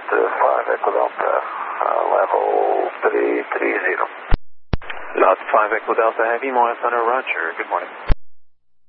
to 5 Echo Delta, level 330. Lot 5 Echo Delta Heavy, Moana Center, Roger. Good morning.